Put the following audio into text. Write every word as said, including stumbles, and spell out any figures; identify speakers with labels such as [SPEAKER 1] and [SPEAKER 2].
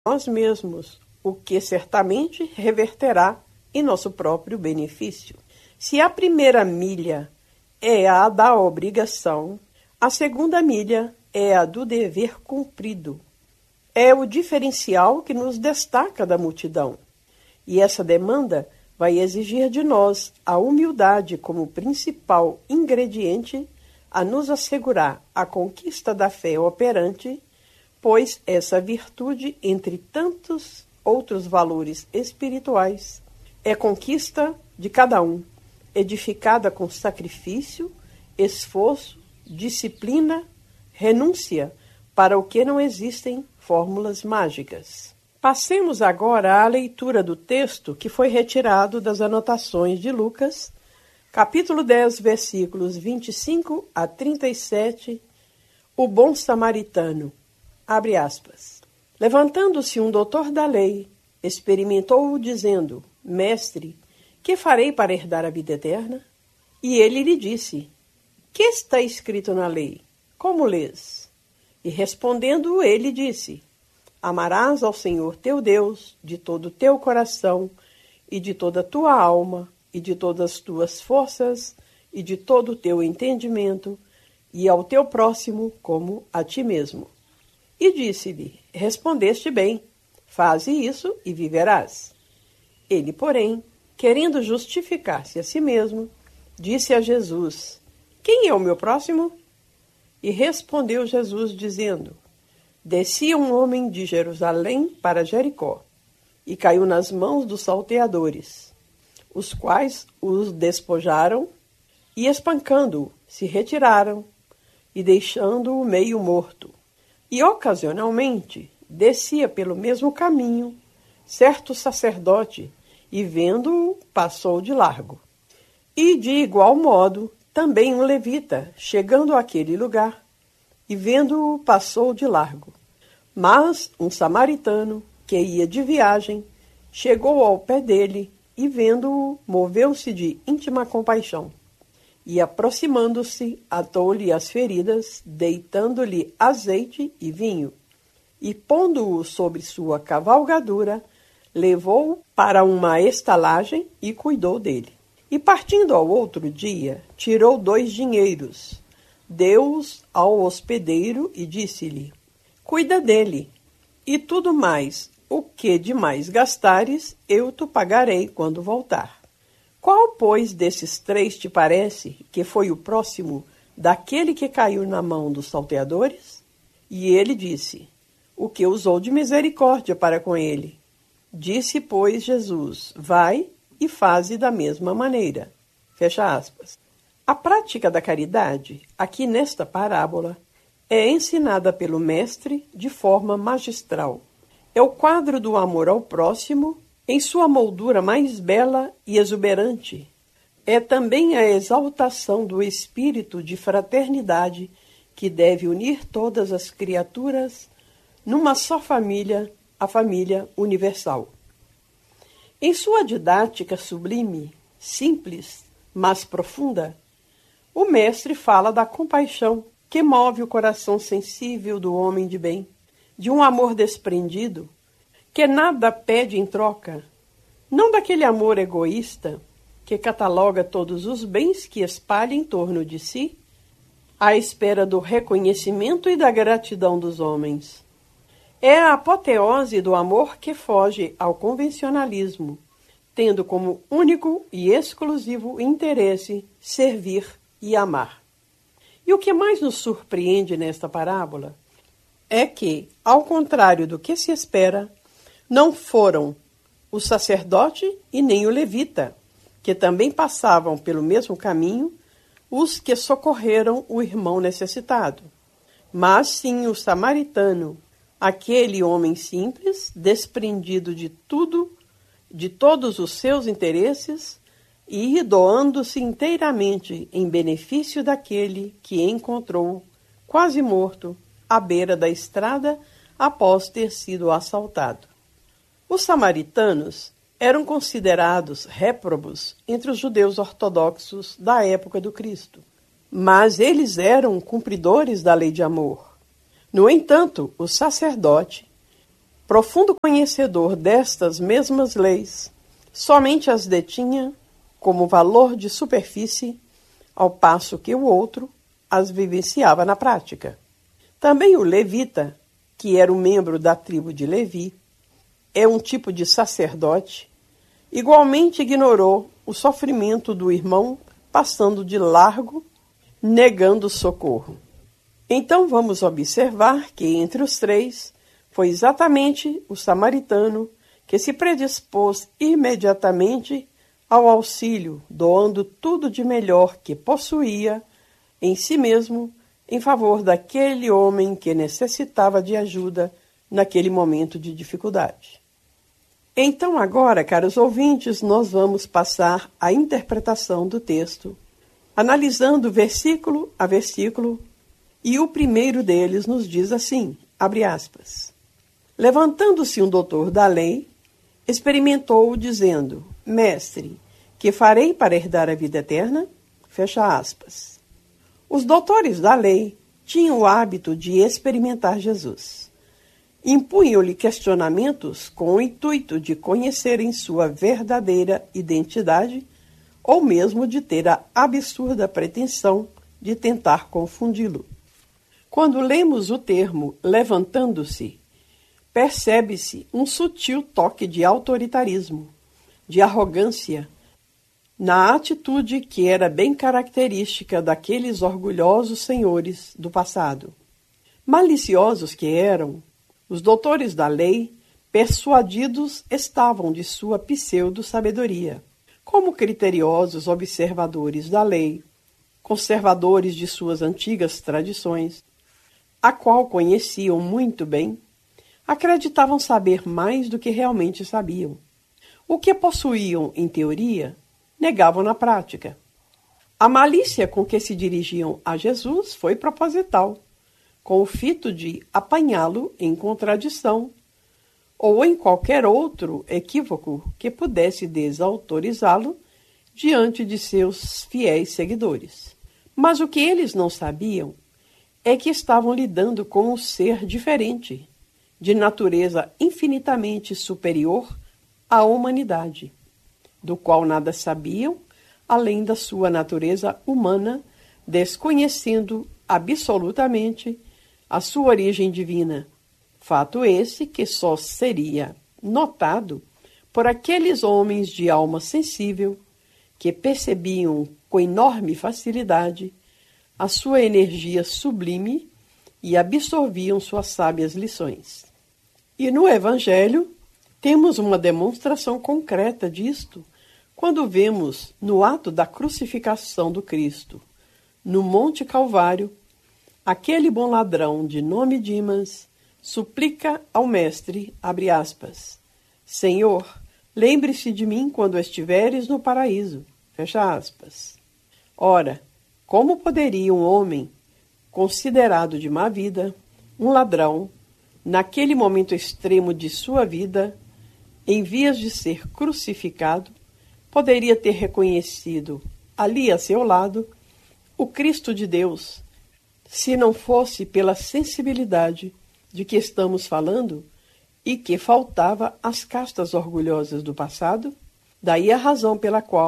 [SPEAKER 1] nós mesmos, o que certamente reverterá em nosso próprio benefício. Se a primeira milha é a da obrigação, a segunda milha é a do dever cumprido. É o diferencial que nos destaca da multidão. E essa demanda vai exigir de nós a humildade como principal ingrediente a nos assegurar a conquista da fé operante, pois essa virtude, entre tantos outros valores espirituais, é conquista de cada um, edificada com sacrifício, esforço, disciplina, renúncia, para o que não existem fórmulas mágicas. Passemos agora à leitura do texto que foi retirado das anotações de Lucas, capítulo dez, versículos vinte e cinco a trinta e sete, o bom samaritano. Abre aspas. Levantando-se um doutor da lei, experimentou-o dizendo: Mestre, que farei para herdar a vida eterna? E ele lhe disse: Que está escrito na lei? Como lês? E respondendo ele disse: Amarás ao Senhor teu Deus de todo o teu coração e de toda a tua alma e de todas as tuas forças e de todo o teu entendimento e ao teu próximo como a ti mesmo. E disse-lhe: Respondeste bem, faze isso e viverás. Ele, porém, querendo justificar-se a si mesmo, disse a Jesus: Quem é o meu próximo? E respondeu Jesus, dizendo: Descia um homem de Jerusalém para Jericó, e caiu nas mãos dos salteadores, os quais os despojaram, e espancando-o, se retiraram, e deixando-o meio morto. E ocasionalmente descia pelo mesmo caminho certo sacerdote, e vendo-o, passou de largo. E de igual modo também um levita, chegando àquele lugar, e vendo-o, passou de largo. Mas um samaritano, que ia de viagem, chegou ao pé dele, e vendo-o, moveu-se de íntima compaixão. E aproximando-se, atou-lhe as feridas, deitando-lhe azeite e vinho. E pondo-o sobre sua cavalgadura, levou-o para uma estalagem e cuidou dele. E partindo ao outro dia, tirou dois dinheiros, deu-os ao hospedeiro e disse-lhe: Cuida dele, e tudo mais, o que demais gastares, eu te pagarei quando voltar. Qual, pois, desses três te parece que foi o próximo daquele que caiu na mão dos salteadores? E ele disse: O que usou de misericórdia para com ele. Disse, pois, Jesus: Vai e faze da mesma maneira. Fecha aspas. A prática da caridade, aqui nesta parábola, é ensinada pelo Mestre de forma magistral. É o quadro do amor ao próximo em sua moldura mais bela e exuberante. É também a exaltação do espírito de fraternidade que deve unir todas as criaturas numa só família, a família universal. Em sua didática sublime, simples, mas profunda, o Mestre fala da compaixão que move o coração sensível do homem de bem, de um amor desprendido, que nada pede em troca, não daquele amor egoísta que cataloga todos os bens que espalha em torno de si, à espera do reconhecimento e da gratidão dos homens. É a apoteose do amor que foge ao convencionalismo, tendo como único e exclusivo interesse servir e amar. E o que mais nos surpreende nesta parábola é que, ao contrário do que se espera, não foram o sacerdote e nem o levita, que também passavam pelo mesmo caminho, os que socorreram o irmão necessitado, mas sim o samaritano, aquele homem simples, desprendido de tudo, de todos os seus interesses, e doando-se inteiramente em benefício daquele que encontrou, quase morto, à beira da estrada após ter sido assaltado. Os samaritanos eram considerados réprobos entre os judeus ortodoxos da época do Cristo, mas eles eram cumpridores da lei de amor. No entanto, o sacerdote, profundo conhecedor destas mesmas leis, somente as detinha como valor de superfície, ao passo que o outro as vivenciava na prática. Também o levita, que era um membro da tribo de Levi, é um tipo de sacerdote, igualmente ignorou o sofrimento do irmão, passando de largo, negando socorro. Então vamos observar que entre os três foi exatamente o samaritano que se predispôs imediatamente ao auxílio, doando tudo de melhor que possuía em si mesmo em favor daquele homem que necessitava de ajuda naquele momento de dificuldade. Então agora, caros ouvintes, nós vamos passar à interpretação do texto, analisando versículo a versículo, e o primeiro deles nos diz assim, abre aspas, levantando-se um doutor da lei, experimentou-o dizendo, mestre, que farei para herdar a vida eterna? Fecha aspas. Os doutores da lei tinham o hábito de experimentar Jesus. Impunham-lhe questionamentos com o intuito de conhecerem sua verdadeira identidade ou mesmo de ter a absurda pretensão de tentar confundi-lo. Quando lemos o termo levantando-se, percebe-se um sutil toque de autoritarismo, de arrogância, na atitude que era bem característica daqueles orgulhosos senhores do passado. Maliciosos que eram, os doutores da lei, persuadidos estavam de sua pseudo-sabedoria. Como criteriosos observadores da lei, conservadores de suas antigas tradições, a qual conheciam muito bem, acreditavam saber mais do que realmente sabiam. O que possuíam em teoria, negavam na prática. A malícia com que se dirigiam a Jesus foi proposital, com o fito de apanhá-lo em contradição ou em qualquer outro equívoco que pudesse desautorizá-lo diante de seus fiéis seguidores. Mas o que eles não sabiam é que estavam lidando com um ser diferente, de natureza infinitamente superior à humanidade, do qual nada sabiam, além da sua natureza humana, desconhecendo absolutamente a sua origem divina. Fato esse que só seria notado por aqueles homens de alma sensível que percebiam com enorme facilidade a sua energia sublime e absorviam suas sábias lições. E no Evangelho temos uma demonstração concreta disto quando vemos no ato da crucificação do Cristo, no Monte Calvário, aquele bom ladrão de nome Dimas suplica ao Mestre, abre aspas, Senhor, lembre-se de mim quando estiveres no paraíso, fecha aspas. Ora, como poderia um homem, considerado de má vida, um ladrão, naquele momento extremo de sua vida, em vias de ser crucificado, poderia ter reconhecido, ali a seu lado, o Cristo de Deus, se não fosse pela sensibilidade de que estamos falando e que faltava às castas orgulhosas do passado? Daí a razão pela qual